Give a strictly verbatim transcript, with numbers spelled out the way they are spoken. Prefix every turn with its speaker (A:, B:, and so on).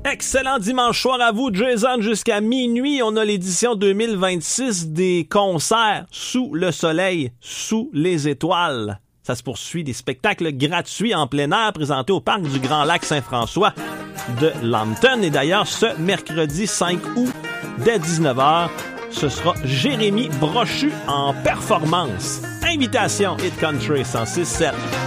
A: Excellent dimanche soir à vous, Jason, jusqu'à minuit. On a l'édition deux mille vingt-six des concerts sous le soleil, sous les étoiles. Ça se poursuit des spectacles gratuits en plein air présentés au parc du Grand Lac Saint-François de Lambton. Et d'ailleurs, ce mercredi cinq août, dès dix-neuf heures, ce sera Jérémy Brochu en performance. Invitation Hit Country cent six sept.